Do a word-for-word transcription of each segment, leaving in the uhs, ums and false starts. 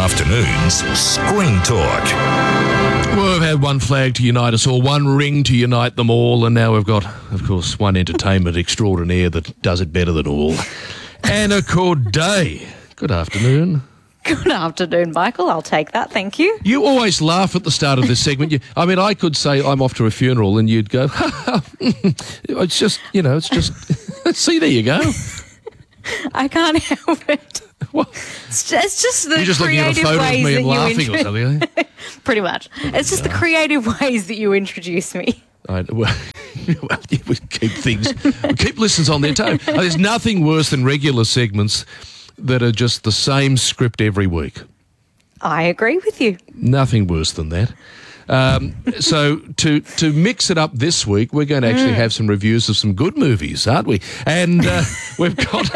afternoon's Screen Talk. Well, we've had one flag to unite us all, one ring to unite them all, and now we've got, of course, one entertainment extraordinaire that does it better than all. Anna Corday. Good afternoon. Good afternoon, Michael. I'll take that. Thank you. You always laugh at the start of this segment. You, I mean, I could say I'm off to a funeral and you'd go, it's just, you know, it's just, see, there you go. I can't help it. What? It's just, it's just the You're just looking at a creative photo of ways me that and you laughing or intro- something. Eh? Pretty much. It's just the creative ways that you introduce me. I, well, well, yeah, we keep things, we keep listeners on their toe. There's nothing worse than regular segments that are just the same script every week. I agree with you. Nothing worse than that. Um, so to to mix it up this week, we're going to actually mm. have some reviews of some good movies, aren't we? And uh, we've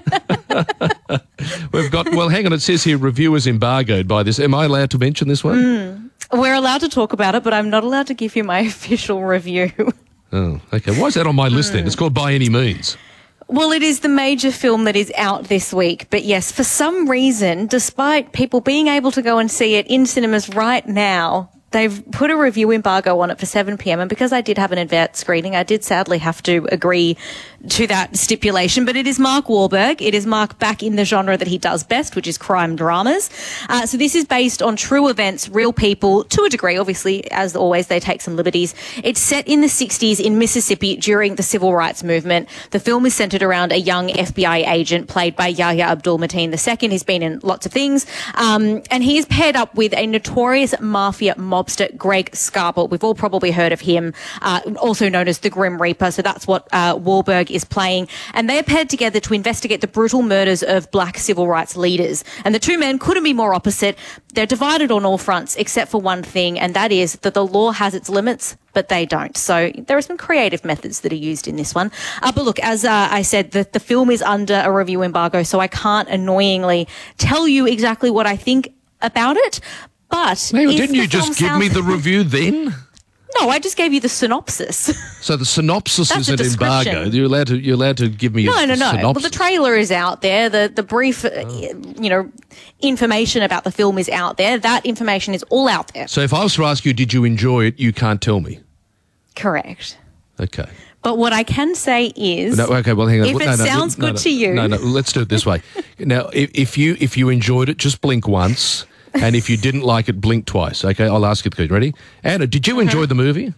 got we've got. Well, hang on. It says here reviewers embargoed by this. Am I allowed to mention this one? Mm. We're allowed to talk about it, but I'm not allowed to give you my official review. Oh, okay. Why is that on my list mm. then? It's called By Any Means. Well, it is the major film that is out this week. But yes, for some reason, despite people being able to go and see it in cinemas right now, they've put a review embargo on it for seven p.m. And because I did have an advanced screening, I did sadly have to agree to that stipulation. But it is Mark Wahlberg. It is Mark back in the genre that he does best, which is crime dramas. Uh, so this is based on true events, real people, to a degree. Obviously, as always, they take some liberties. It's set in the sixties in Mississippi during the civil rights movement. The film is centered around a young F B I agent played by Yahya Abdul-Mateen the Second. He's been in lots of things. Um, and he is paired up with a notorious mafia mobster, Greg Scarpel. We've all probably heard of him, uh, also known as the Grim Reaper. So that's what uh, Wahlberg is playing. And they're paired together to investigate the brutal murders of black civil rights leaders. And the two men couldn't be more opposite. They're divided on all fronts, except for one thing, and that is that the law has its limits, but they don't. So there are some creative methods that are used in this one. Uh, but look, as uh, I said, the, the film is under a review embargo, so I can't annoyingly tell you exactly what I think about it. But well, didn't you just give sounds- me the review then? No, I just gave you the synopsis. So the synopsis is an embargo. You're allowed to. You're allowed to give me. No, a no, no. synopsis. Well, the trailer is out there. The the brief, oh. you know, information about the film is out there. That information is all out there. So if I was to ask you, did you enjoy it? You can't tell me. Correct. Okay. But what I can say is, no, okay, well, hang on. If no, it no, sounds no, good no, to you, no, no. Let's do it this way. Now, if, if you if you enjoyed it, just blink once. And if you didn't like it, blink twice. Okay, I'll ask you the question. Ready? Anna, did you enjoy the movie?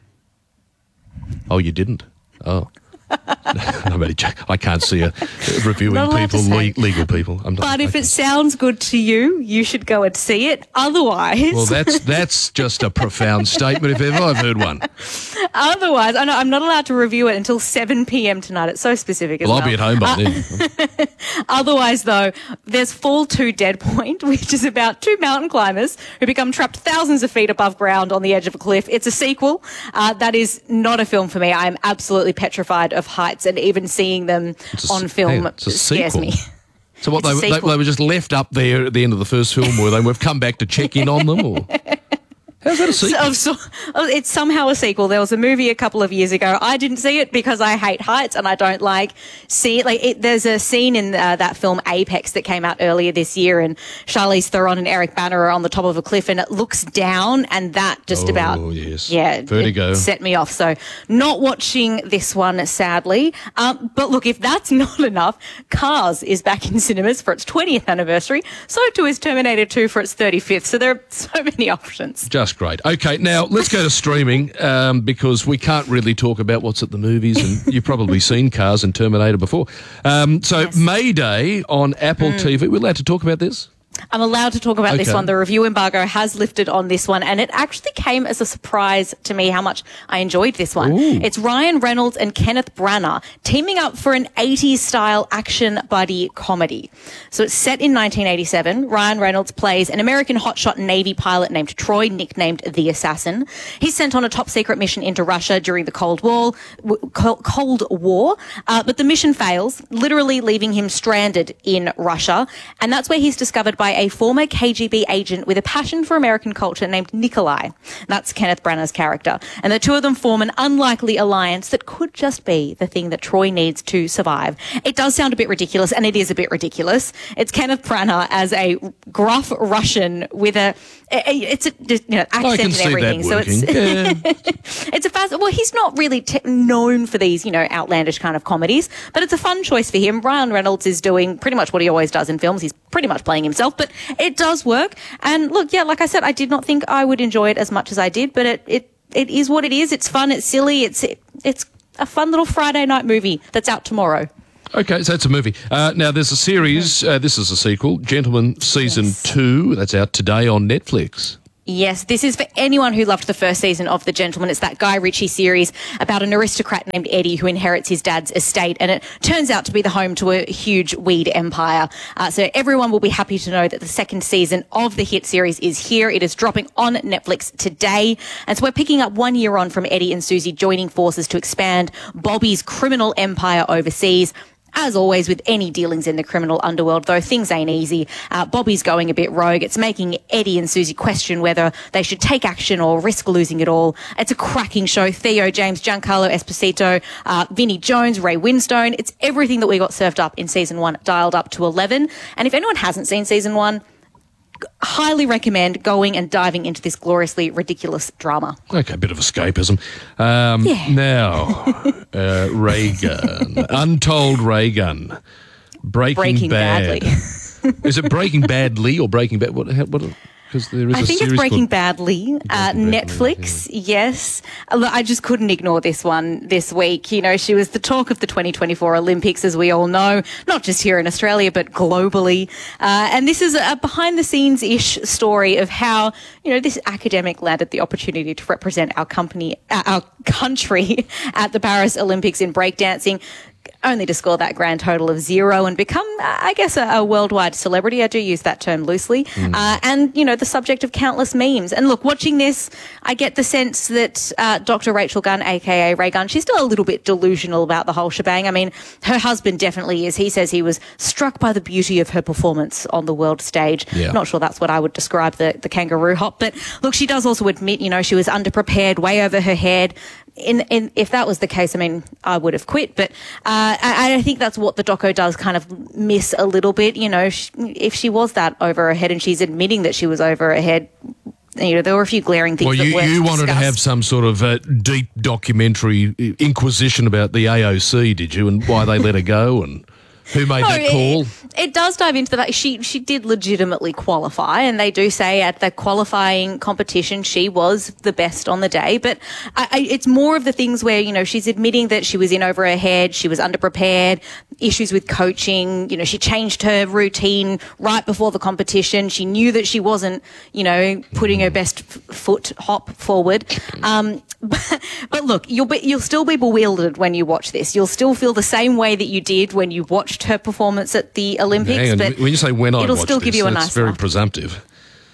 Oh, you didn't? Oh. I can't see a reviewing people, le- legal people. I'm not, but if okay. it sounds good to you, you should go and see it. Otherwise... Well, that's that's just a profound statement if ever I've heard one. Otherwise, I know I'm not allowed to review it until seven p.m. tonight. It's so specific as well. well. I'll be at home by uh, then. Otherwise, though, there's Fall to Dead Point, which is about two mountain climbers who become trapped thousands of feet above ground on the edge of a cliff. It's a sequel. Uh, that is not a film for me. I'm absolutely petrified of heights, and even seeing them a, on film hey, scares me. So what, they, they, they were just left up there at the end of the first film, were they? We've come back to check in on them, or... How's that a sequel? So, so, it's somehow a sequel. There was a movie a couple of years ago. I didn't see it because I hate heights and I don't like see like it, there's a scene in uh, that film Apex that came out earlier this year, and Charlize Theron and Eric Bana are on the top of a cliff and it looks down, and that just oh, about yes. yeah vertigo set me off. So not watching this one, sadly. Um, but look, if that's not enough, Cars is back in cinemas for its twentieth anniversary. So too is Terminator two for its thirty-fifth. So there are so many options. Just great. Okay, now let's go to streaming um, because we can't really talk about what's at the movies, and you've probably seen Cars and Terminator before. Um, so yes. Mayday on Apple mm. T V. We're allowed to talk about this? I'm allowed to talk about okay. this one. The review embargo has lifted on this one, and it actually came as a surprise to me how much I enjoyed this one. Ooh. It's Ryan Reynolds and Kenneth Branagh teaming up for an eighties-style action buddy comedy. So it's set in nineteen eighty-seven. Ryan Reynolds plays an American hotshot Navy pilot named Troy, nicknamed the Assassin. He's sent on a top-secret mission into Russia during the Cold War, Cold War, uh, but the mission fails, literally leaving him stranded in Russia, and that's where he's discovered by by a former K G B agent with a passion for American culture named Nikolai. That's Kenneth Branagh's character. And the two of them form an unlikely alliance that could just be the thing that Troy needs to survive. It does sound a bit ridiculous, and it is a bit ridiculous. It's Kenneth Branagh as a gruff Russian with a, it's a, you know, accent and everything. So it's, yeah. It's a fast, well, he's not really t- known for these, you know, outlandish kind of comedies, but it's a fun choice for him. Ryan Reynolds is doing pretty much what he always does in films. He's pretty much playing himself, but it does work. And look, yeah, like I said, I did not think I would enjoy it as much as I did, but it, it, it is what it is. It's fun. It's silly. It's, it, it's a fun little Friday night movie that's out tomorrow. Okay, so it's a movie. Uh, now, there's a series. Uh, this is a sequel, Gentlemen Season Yes. two. That's out today on Netflix. Yes, this is for anyone who loved the first season of The Gentleman. It's that Guy Ritchie series about an aristocrat named Eddie who inherits his dad's estate, and it turns out to be the home to a huge weed empire. Uh, so everyone will be happy to know that the second season of the hit series is here. It is dropping on Netflix today. And so we're picking up one year on from Eddie and Susie joining forces to expand Bobby's criminal empire overseas. As always, with any dealings in the criminal underworld, though, things ain't easy. Uh, Bobby's going a bit rogue. It's making Eddie and Susie question whether they should take action or risk losing it all. It's a cracking show. Theo James, Giancarlo Esposito, uh, Vinnie Jones, Ray Winstone. It's everything that we got served up in season one, dialed up to eleven. And if anyone hasn't seen season one, highly recommend going and diving into this gloriously ridiculous drama. Okay, a bit of escapism. Um, Yeah. Now, uh, Raygun. Untold Raygun. Breaking, Breaking Bad. Badly. Is it Breaking Badly or Breaking Bad? What? What? Because there is I a think it's series Breaking called- Badly. Uh, Breaking Badly, Netflix, yes. Uh, look, I just couldn't ignore this one this week. You know, she was the talk of the twenty twenty-four Olympics, as we all know, not just here in Australia, but globally. Uh, and this is a behind-the-scenes-ish story of how, you know, this academic landed the opportunity to represent our company, uh, our country at the Paris Olympics in breakdancing, only to score that grand total of zero and become, I guess, a, a worldwide celebrity. I do use that term loosely. Mm. Uh, and, you know, the subject of countless memes. And look, watching this, I get the sense that uh, Doctor Rachel Gunn, a k a. Ray Gunn, she's still a little bit delusional about the whole shebang. I mean, her husband definitely is. He says he was struck by the beauty of her performance on the world stage. Yeah. Not sure that's what I would describe the, the kangaroo hop. But look, she does also admit, you know, she was underprepared, way over her head. In, in, if that was the case, I mean, I would have quit. But uh, I, I think that's what the doco does kind of miss a little bit. You know, she, if she was that over her head and she's admitting that she was over her head, you know, there were a few glaring things Well, that you, weren't you wanted discussed. to have some sort of uh, deep documentary inquisition about the A O C, did you, and why they let her go and who made No, that call? It, it does dive into that. She she did legitimately qualify, and they do say at the qualifying competition she was the best on the day. But I, I, it's more of the things where, you know, she's admitting that she was in over her head, she was underprepared, issues with coaching. You know, she changed her routine right before the competition. She knew that she wasn't, you know, putting her best f- foot hop forward. Um, but, but look, you'll be, you'll still be bewildered when you watch this. You'll still feel the same way that you did when you watched her performance at the Olympics. Hang on, But when you say when I it'll watched still this, give you a that's nice very laugh. presumptive.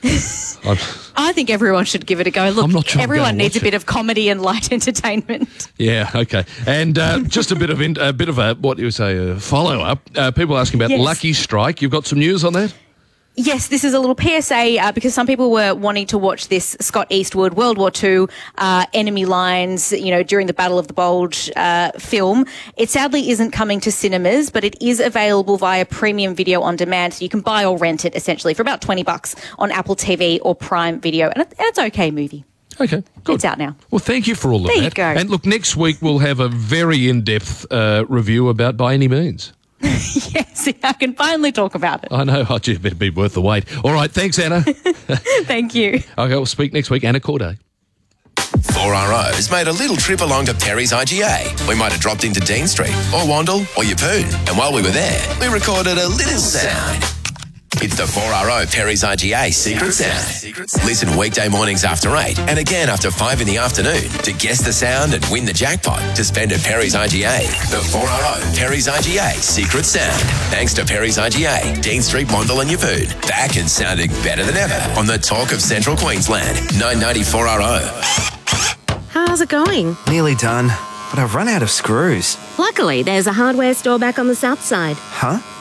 I'm- I think everyone should give it a go. Look, I'm not sure I'm everyone gonna needs a watch bit it. of comedy and light entertainment. Yeah, okay. And uh, just a bit of in, a bit of a what you say a follow up. Uh, people asking about Yes. Lucky Strike. You've got some news on that? Yes, this is a little P S A uh, because some people were wanting to watch this Scott Eastwood World War Two uh, enemy lines, you know, during the Battle of the Bulge uh, film. It sadly isn't coming to cinemas, but it is available via premium video on demand. So you can buy or rent it essentially for about twenty bucks on Apple T V or Prime Video. And it- and it's okay movie. Okay, good. It's out now. Well, thank you for all of There you that. go. And look, next week we'll have a very in-depth uh, review about By Any Means. Yes, I can finally talk about it. I know. Oh, gee, it'd be worth the wait. All right, thanks, Anna. Thank you. Okay, we'll speak next week. Anna Corday. four R O's made a little trip along to Perry's I G A. We might have dropped into Dean Street or Wandle or Yeppoon. And while we were there, we recorded a little sound. It's the four R O Perry's I G A Secret Sound. Listen weekday mornings after eight and again after five in the afternoon to guess the sound and win the jackpot to spend at Perry's I G A. The four R O Perry's I G A Secret Sound. Thanks to Perry's I G A, Dean Street, Wandle and Yeppoon. Back and sounding better than ever on the talk of Central Queensland. nine ninety-four R O. How's it going? Nearly done, but I've run out of screws. Luckily, there's a hardware store back on the south side. Huh?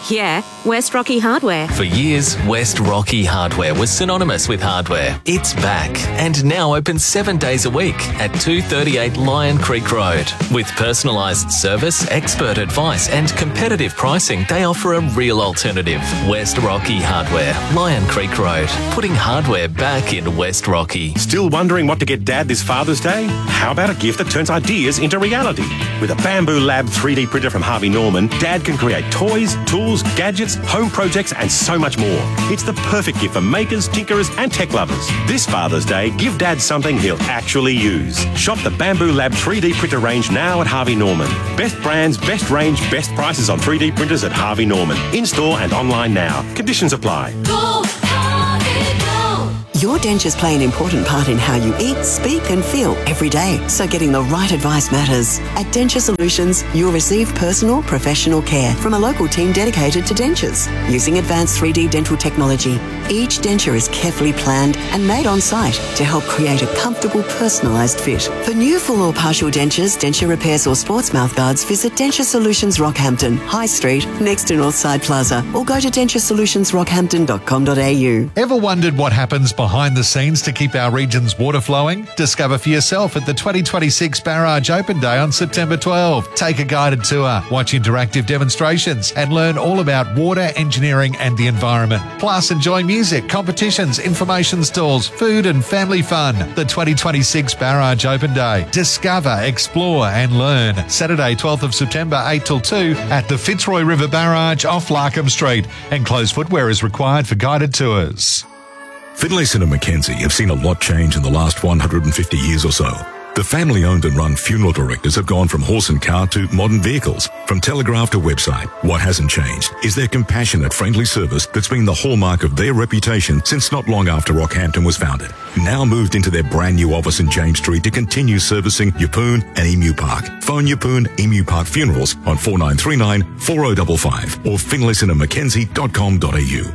Yeah, West Rocky Hardware. For years, West Rocky Hardware was synonymous with hardware. It's back and now open seven days a week at two thirty-eight Lion Creek Road. With personalised service, expert advice and competitive pricing, they offer a real alternative. West Rocky Hardware, Lion Creek Road, putting hardware back in West Rocky. Still wondering what to get Dad this Father's Day? How about a gift that turns ideas into reality? With a Bamboo Lab three D printer from Harvey Norman, Dad can create toys, tools, gadgets, home projects and so much more. It's the perfect gift for makers, tinkerers and tech lovers. This Father's Day, give Dad something he'll actually use. Shop the Bamboo Lab three D printer range now at Harvey Norman. Best brands, best range, best prices on three D printers at Harvey Norman. In-store and online now. Conditions apply. Go, Harvey, go! Your dentures play an important part in how you eat, speak and feel every day, so getting the right advice matters. At Denture Solutions, you'll receive personal, professional care from a local team dedicated to dentures. Using advanced three D dental technology, each denture is carefully planned and made on site to help create a comfortable, personalised fit. For new full or partial dentures, denture repairs or sports mouthguards, visit Denture Solutions Rockhampton, High Street, next to Northside Plaza, or go to denture solutions rockhampton dot com dot a u. Ever wondered what happens behind the scenes to keep our region's water flowing? Discover for yourself at the twenty twenty-six Barrage Open Day on September twelfth. Take a guided tour, watch interactive demonstrations and learn all about water, engineering and the environment. Plus enjoy music, competitions, information stalls, food and family fun. The twenty twenty-six Barrage Open Day. Discover, explore and learn. Saturday twelfth of September eight till two at the Fitzroy River Barrage off Larkham Street. Enclosed footwear is required for guided tours. Finlayson and Mackenzie have seen a lot change in the last one hundred fifty years or so. The family-owned and run funeral directors have gone from horse and car to modern vehicles, from telegraph to website. What hasn't changed is their compassionate, friendly service that's been the hallmark of their reputation since not long after Rockhampton was founded. Now moved into their brand new office in James Street to continue servicing Yeppoon and Emu Park. Phone Yeppoon Emu Park Funerals on four nine three nine, four oh five five or finlayson and mackenzie dot com dot a u.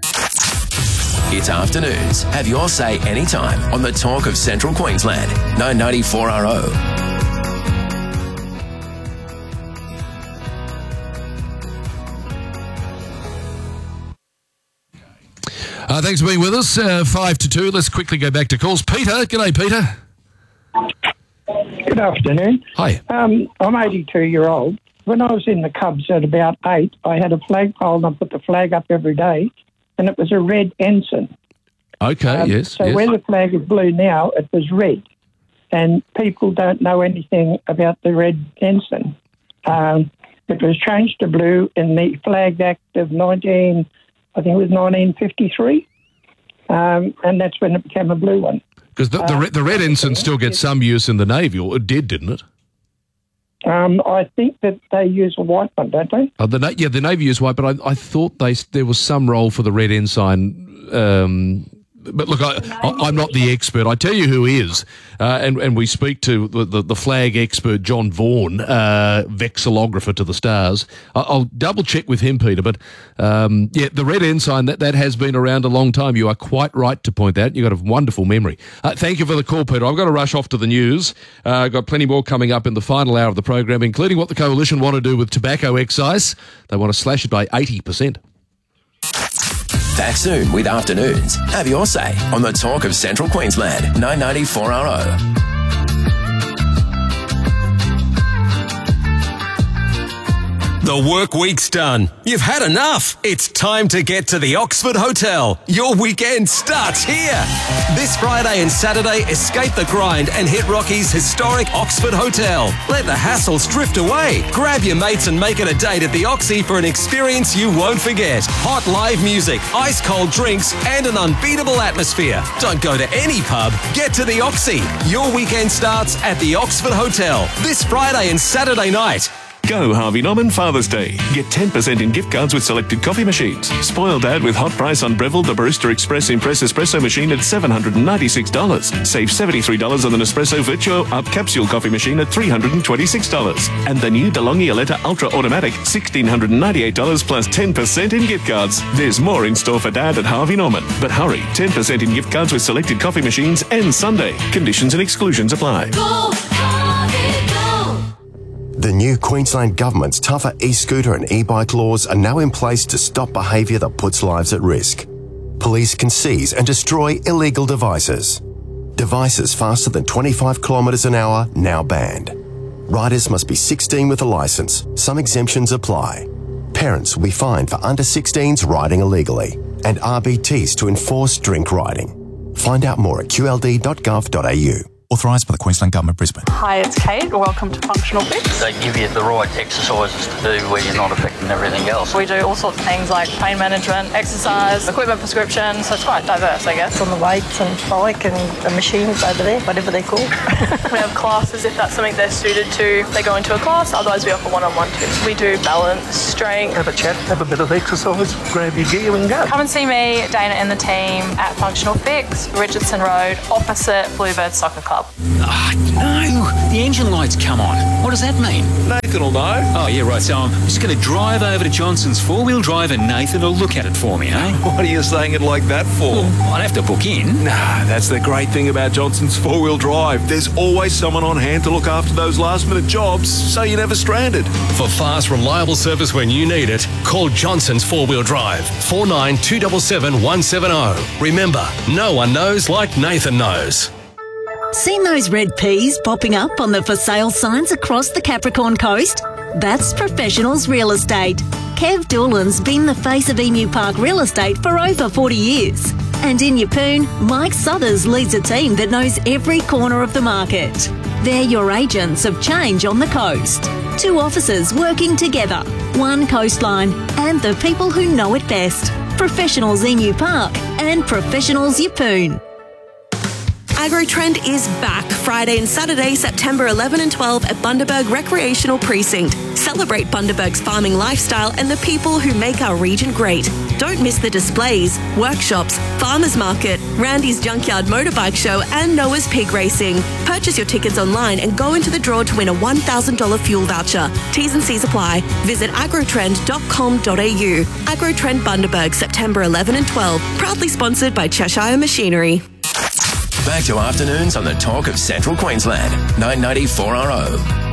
It's afternoons. Have your say anytime on the talk of Central Queensland. nine ninety-four R O. Uh, thanks for being with us. Uh, five to two. Let's quickly go back to calls. Peter. G'day, Peter. Good afternoon. Hi. Um, I'm eighty-two year old. When I was in the Cubs at about eight, I had a flagpole and I put the flag up every day, and it was a red ensign. Okay, um, yes. So yes. where the flag is blue now, it was red. And people don't know anything about the red ensign. Um, it was changed to blue in the Flag Act of nineteen, I think it was nineteen fifty-three, um, and that's when it became a blue one. Because the, the, Uh, re- the red ensign still gets some use in the Navy, or it did, didn't it? Um, I think that they use a white one, don't they? Uh, the Na- yeah, the Navy used white, but I, I thought they there was some role for the red ensign. Um, but look, I, I, I'm not the expert. I tell you who is, uh, and and we speak to the, the, the flag expert John Vaughan, uh, vexillographer to the stars. I, I'll double check with him, Peter. But um, yeah, the red ensign that that has been around a long time. You are quite right to point that. You've got a wonderful memory. Uh, thank you for the call, Peter. I've got to rush off to the news. Uh, I've got plenty more coming up in the final hour of the program, including what the coalition want to do with tobacco excise. They want to slash it by eighty percent. Back soon with Afternoons. Have your say on the talk of Central Queensland. nine ninety-four R O. The work week's done. You've had enough. It's time to get to the Oxford Hotel. Your weekend starts here. This Friday and Saturday, escape the grind and hit Rocky's historic Oxford Hotel. Let the hassles drift away. Grab your mates and make it a date at the Oxy for an experience you won't forget. Hot live music, ice cold drinks, and an unbeatable atmosphere. Don't go to any pub. Get to the Oxy. Your weekend starts at the Oxford Hotel this Friday and Saturday night. Go Harvey Norman Father's Day. Get ten percent in gift cards with selected coffee machines. Spoil Dad with hot price on Breville the Barista Express Impress Espresso machine at seven hundred ninety-six dollars. Save seventy-three dollars on the Nespresso Virtuo Up Capsule coffee machine at three hundred twenty-six dollars. And the new DeLonghi Aletta Ultra Automatic, one thousand six hundred ninety-eight dollars plus ten percent in gift cards. There's more in store for Dad at Harvey Norman. But hurry, ten percent in gift cards with selected coffee machines and Sunday. Conditions and exclusions apply. Go, Harvey, go! The new Queensland Government's tougher e-scooter and e-bike laws are now in place to stop behaviour that puts lives at risk. Police can seize and destroy illegal devices. Devices faster than twenty-five kilometres an hour now banned. Riders must be sixteen with a licence. Some exemptions apply. Parents will be fined for under sixteens riding illegally, and R B Ts to enforce drink riding. Find out more at q l d dot gov dot a u. Authorised by the Queensland Government, Brisbane. Hi, it's Kate. Welcome to Functional Fix. They give you the right exercises to do where you're not affecting everything else. We do all sorts of things like pain management, exercise, equipment prescription, so it's quite diverse, I guess. On the weights and bike and the machines over there, whatever they're called. We have classes if that's something they're suited to. They go into a class, otherwise we offer one-on-one too. We do balance, strength. Have a chat, have a bit of exercise, grab your gear and go. Come and see me, Dana and the team at Functional Fix, Richardson Road, opposite Bluebird Soccer Club. Ah, no, the engine light's come on. What does that mean? Nathan will know. Oh, yeah, right, so I'm just going to drive over to Johnson's four-wheel drive and Nathan will look at it for me, eh? What are you saying it like that for? Well, I'd have to book in. Nah, that's the great thing about Johnson's four-wheel drive. There's always someone on hand to look after those last-minute jobs, so you're never stranded. For fast, reliable service when you need it, call Johnson's four-wheel drive, four nine two seven seven one seven zero. Remember, no one knows like Nathan knows. Seen those red peas popping up on the for sale signs across the Capricorn coast? That's Professionals Real Estate. Kev Doolan's been the face of Emu Park Real Estate for over forty years. And in Yeppoon, Mike Suthers leads a team that knows every corner of the market. They're your agents of change on the coast. Two officers working together, one coastline, and the people who know it best. Professionals Emu Park and Professionals Yeppoon. AgroTrend is back Friday and Saturday, September eleventh and twelfth at Bundaberg Recreational Precinct. Celebrate Bundaberg's farming lifestyle and the people who make our region great. Don't miss the displays, workshops, farmers market, Randy's Junkyard Motorbike Show and Noah's Pig Racing. Purchase your tickets online and go into the draw to win a one thousand dollars fuel voucher. T's and C's apply. Visit agrotrend dot com dot a u. AgroTrend Bundaberg, September eleventh and twelfth. Proudly sponsored by Cheshire Machinery. Back to afternoons on the Talk of Central Queensland, nine ninety four R O.